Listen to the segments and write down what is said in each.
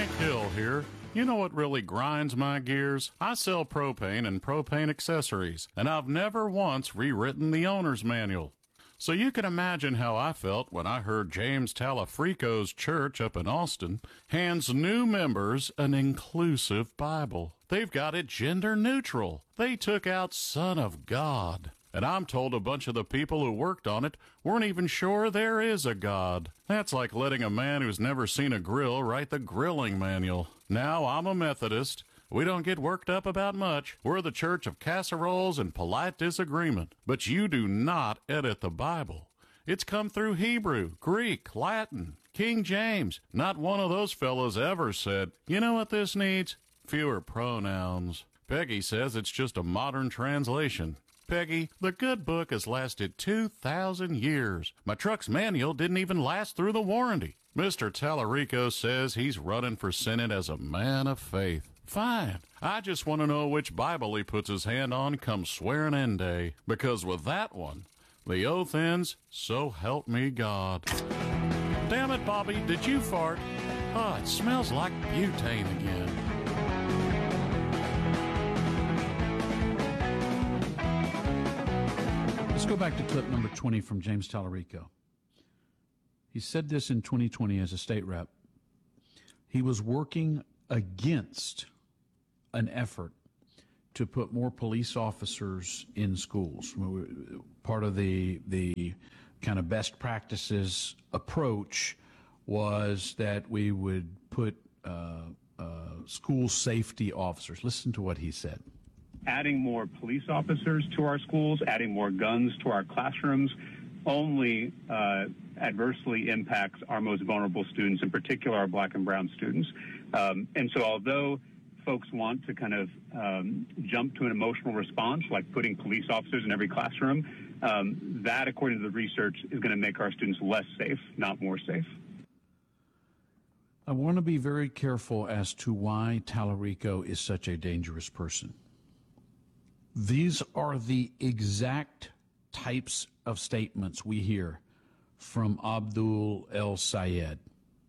Frank Hill here. You know what really grinds my gears? I sell propane and propane accessories, and I've never once rewritten the owner's manual. So you can imagine how I felt when I heard James Talafrico's church up in Austin hands new members an inclusive Bible. They've got it gender neutral. They took out Son of God. And I'm told a bunch of the people who worked on it weren't even sure there is a God. That's like letting a man who's never seen a grill write the grilling manual. Now, I'm a Methodist. We don't get worked up about much. We're the church of casseroles and polite disagreement. But you do not edit the Bible. It's come through Hebrew, Greek, Latin, King James. Not one of those fellows ever said, you know what this needs? Fewer pronouns. Peggy says it's just a modern translation. Peggy, the good book has lasted 2,000 years. My truck's manual didn't even last through the warranty. Mr. Tallarico says he's running for Senate as a man of faith. Fine. I just want to know which Bible he puts his hand on come swearing-in day. Because with that one, the oath ends, so help me God. Damn it, Bobby, did you fart? Oh, it smells like butane again. Let's go back to clip number 20 from James Tallarico. He said this in 2020 as a state rep. He was working against an effort to put more police officers in schools. Part of the kind of best practices approach was that we would put school safety officers. Listen to what he said. Adding more police officers to our schools, adding more guns to our classrooms only adversely impacts our most vulnerable students, in particular our black and brown students. And so although folks want to kind of jump to an emotional response, like putting police officers in every classroom, that, according to the research, is going to make our students less safe, not more safe. I want to be very careful as to why Tallarico is such a dangerous person. These are the exact types of statements we hear from Abdul El Sayed,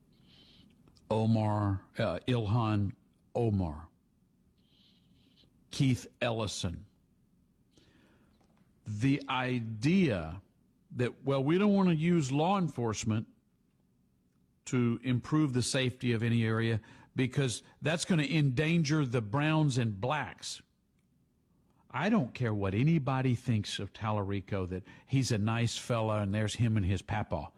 Ilhan Omar, Keith Ellison. The idea that, well, we don't want to use law enforcement to improve the safety of any area because that's going to endanger the browns and blacks. I don't care what anybody thinks of Tallarico, that he's a nice fella and there's him and his papa.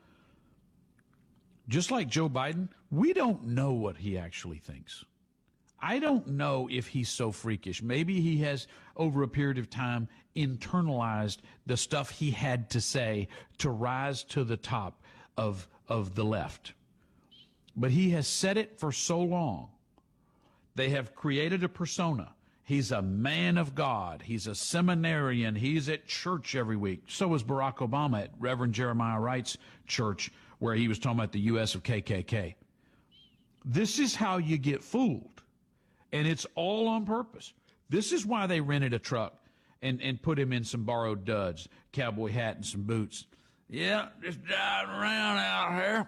Just like Joe Biden, we don't know what he actually thinks. I don't know if he's so freakish. Maybe he has, over a period of time, internalized the stuff he had to say to rise to the top of the left. But he has said it for so long. They have created a persona. He's a man of God. He's a seminarian. He's at church every week. So was Barack Obama at Reverend Jeremiah Wright's church, where he was talking about the U.S. of KKK. This is how you get fooled. And it's all on purpose. This is why they rented a truck and put him in some borrowed duds, cowboy hat and some boots. Yeah, just driving around out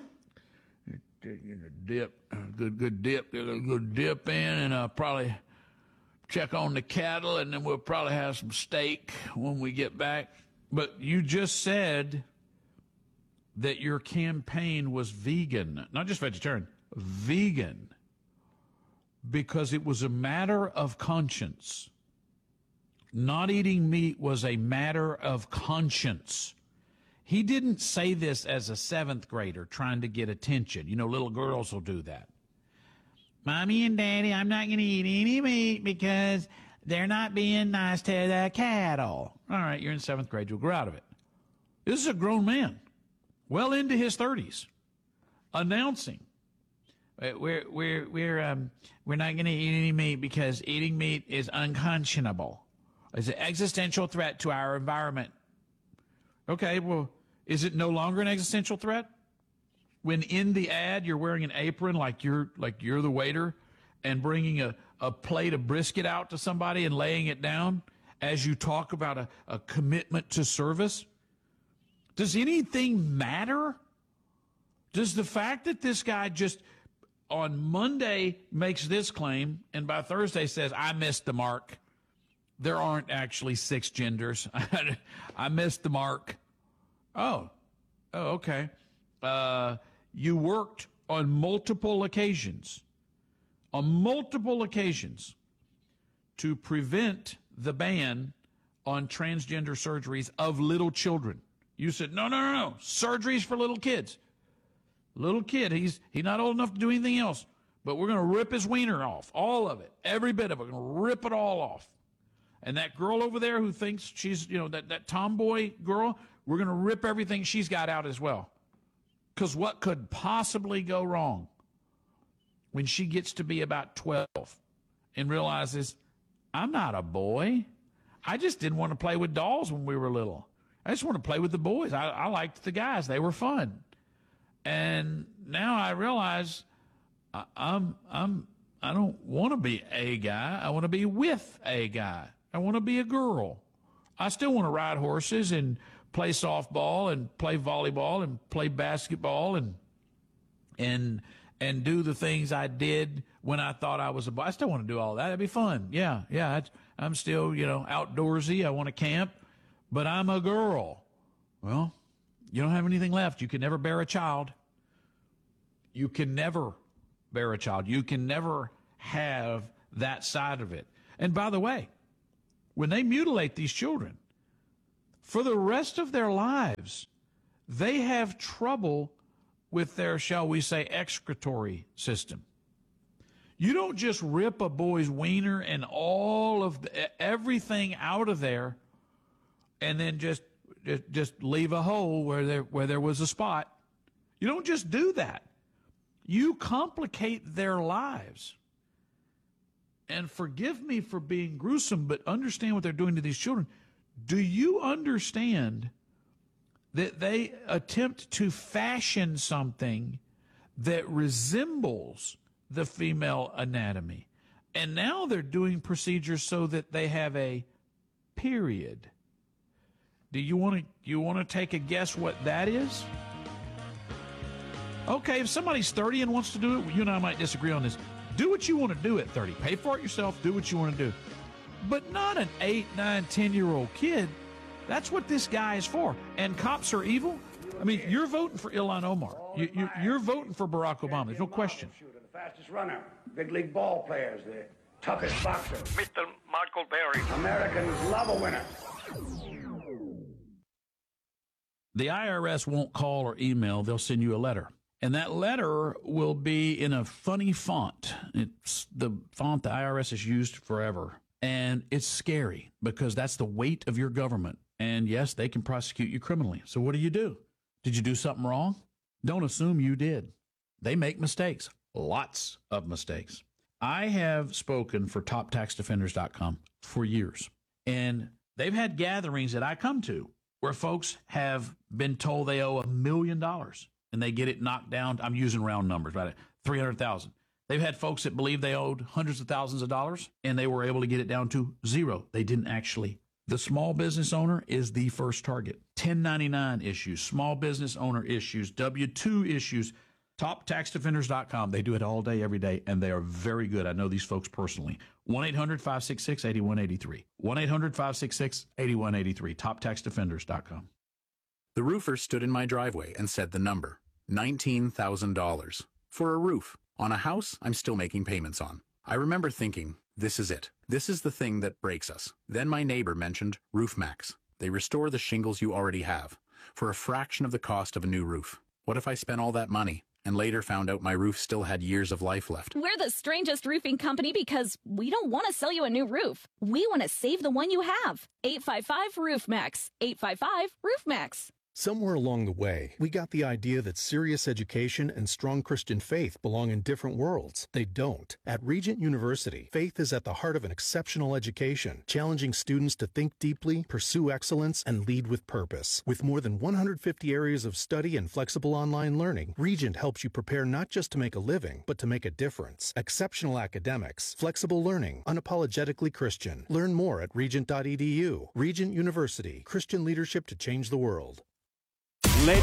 here. Dip, good dip, get a good dip in, and probably check on the cattle, and then we'll probably have some steak when we get back. But you just said that your campaign was vegan, not just vegetarian, vegan, because it was a matter of conscience. Not eating meat was a matter of conscience. He didn't say this as a 7th grader trying to get attention. You know, little girls will do that. Mommy and Daddy, I'm not going to eat any meat because they're not being nice to the cattle. All right, you're in 7th grade. You'll grow out of it. This is a grown man, well into his 30s, announcing, we're not going to eat any meat because eating meat is unconscionable. It's an existential threat to our environment. Okay, well, is it no longer an existential threat? When in the ad you're wearing an apron like you're the waiter and bringing a plate of brisket out to somebody and laying it down as you talk about a commitment to service? Does anything matter? Does the fact that this guy just on Monday makes this claim, and by Thursday says, I missed the mark. There aren't actually 6 genders. I missed the mark. Oh, okay. You worked on multiple occasions to prevent the ban on transgender surgeries of little children. You said, no. Surgeries for little kids. Little kid, he's not old enough to do anything else, but we're going to rip his wiener off, all of it, every bit of it. We're going to rip it all off. And that girl over there who thinks she's, that tomboy girl, we're going to rip everything she's got out as well. Because what could possibly go wrong when she gets to be about 12 and realizes, I'm not a boy. I just didn't want to play with dolls when we were little. I just want to play with the boys. I liked the guys. They were fun. And now I realize I don't want to be a guy. I want to be with a guy. I want to be a girl. I still want to ride horses and play softball and play volleyball and play basketball and do the things I did when I thought I was a boy. I still want to do all that. That'd be fun. Yeah. I'm still, outdoorsy. I want to camp, but I'm a girl. Well, you don't have anything left. You can never bear a child. You can never bear a child. You can never have that side of it. And by the way, when they mutilate these children, for the rest of their lives, they have trouble with their, shall we say, excretory system. You don't just rip a boy's wiener and all of everything out of there and then just leave a hole where there was a spot. You don't just do that. You complicate their lives. And forgive me for being gruesome, but understand what they're doing to these children. Do you understand that they attempt to fashion something that resembles the female anatomy? And now they're doing procedures so that they have a period. Do you want to take a guess what that is? Okay, if somebody's 30 and wants to do it, you and I might disagree on this. Do what you want to do at 30. Pay for it yourself. Do what you want to do. But not an 8, 9, 10-year-old kid. That's what this guy is for. And cops are evil? I mean, you're voting for Ilhan Omar. You're voting for Barack Obama. There's no question. The fastest runner, big league ball players, the toughest boxer. Mr. Michael Berry. Americans love a winner. The IRS won't call or email. They'll send you a letter. And that letter will be in a funny font. It's the font the IRS has used forever. And it's scary because that's the weight of your government. And yes, they can prosecute you criminally. So what do? Did you do something wrong? Don't assume you did. They make mistakes, lots of mistakes. I have spoken for TopTaxDefenders.com for years. And they've had gatherings that I come to where folks have been told they owe $1 million and they get it knocked down. I'm using round numbers, right? 300,000. They've had folks that believe they owed hundreds of thousands of dollars, and they were able to get it down to zero. They didn't actually. The small business owner is the first target. 1099 issues, small business owner issues, W-2 issues, TopTaxDefenders.com. They do it all day, every day, and they are very good. I know these folks personally. 1-800-566-8183. 1-800-566-8183. TopTaxDefenders.com. The roofer stood in my driveway and said the number, $19,000. For a roof. On a house I'm still making payments on. I remember thinking, this is it. This is the thing that breaks us. Then my neighbor mentioned RoofMax. They restore the shingles you already have for a fraction of the cost of a new roof. What if I spent all that money and later found out my roof still had years of life left? We're the strangest roofing company because we don't want to sell you a new roof. We want to save the one you have. 855-ROOFMAX. 855-ROOFMAX. Somewhere along the way, we got the idea that serious education and strong Christian faith belong in different worlds. They don't. At Regent University, faith is at the heart of an exceptional education, challenging students to think deeply, pursue excellence, and lead with purpose. With more than 150 areas of study and flexible online learning, Regent helps you prepare not just to make a living, but to make a difference. Exceptional academics, flexible learning, unapologetically Christian. Learn more at regent.edu. Regent University, Christian leadership to change the world. Ladies and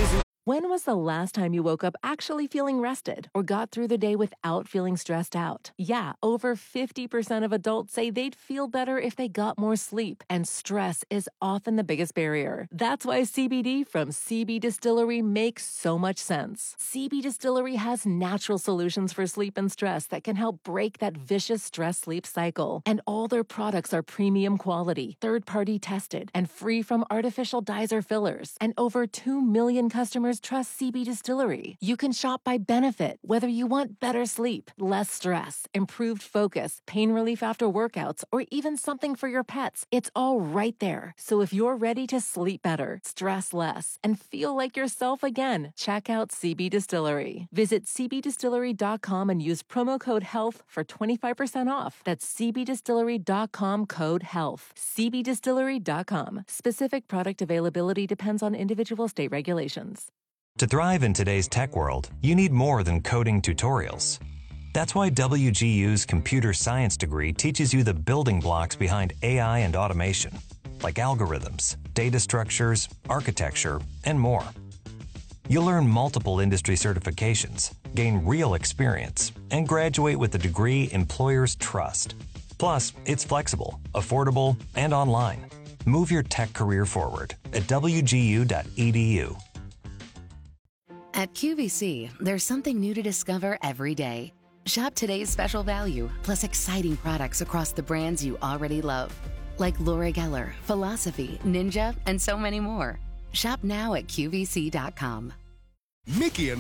When was the last time you woke up actually feeling rested or got through the day without feeling stressed out? Yeah, over 50% of adults say they'd feel better if they got more sleep, and stress is often the biggest barrier. That's why CBD from CB Distillery makes so much sense. CB Distillery has natural solutions for sleep and stress that can help break that vicious stress-sleep cycle. And all their products are premium quality, third-party tested, and free from artificial dyes or fillers. And over 2 million customers trust CB Distillery. You can shop by benefit, whether you want better sleep, less stress, improved focus, pain relief after workouts, or even something for your pets. It's all right there. So if you're ready to sleep better, stress less, and feel like yourself again, check out CB Distillery. Visit cbdistillery.com and use promo code HEALTH for 25% off. That's cbdistillery.com, code HEALTH. cbdistillery.com. Specific product availability depends on individual state regulations. To thrive in today's tech world, you need more than coding tutorials. That's why WGU's computer science degree teaches you the building blocks behind AI and automation, like algorithms, data structures, architecture, and more. You'll earn multiple industry certifications, gain real experience, and graduate with a degree employers trust. Plus, it's flexible, affordable, and online. Move your tech career forward at wgu.edu. At QVC, there's something new to discover every day. Shop today's special value, plus exciting products across the brands you already love, like Laura Geller, Philosophy, Ninja, and so many more. Shop now at QVC.com. Mickey and